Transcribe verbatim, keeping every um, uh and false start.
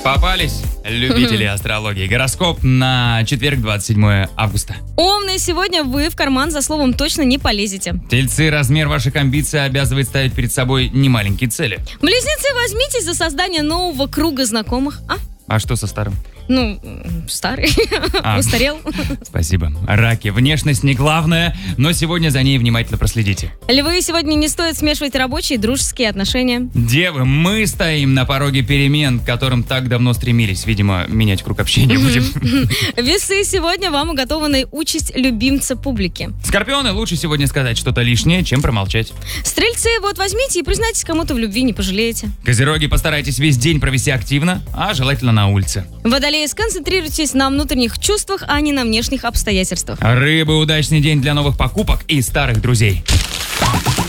Попались, любители астрологии. Гороскоп на четверг, двадцать седьмое августа. Умные, сегодня вы в карман за словом точно не полезете. Тельцы, размер ваших амбиций обязывает ставить перед собой немаленькие цели. Близнецы, возьмитесь за создание нового круга знакомых. А? А что со старым? Ну, старый, А. устарел. Спасибо. Раки, внешность не главное, но сегодня за ней внимательно проследите. Львы, сегодня не стоит смешивать рабочие и дружеские отношения. Девы, мы стоим на пороге перемен, к которым так давно стремились. Видимо, менять круг общения будем. Весы, сегодня вам уготована участь любимца публики. Скорпионы, лучше сегодня сказать что-то лишнее, чем промолчать. Стрельцы, вот возьмите и признайтесь кому-то в любви, не пожалеете. Козероги, постарайтесь весь день провести активно, а желательно на улице. Водолеи, сконцентрируйтесь на внутренних чувствах, а не на внешних обстоятельствах. Рыбы, удачный день для новых покупок и старых друзей.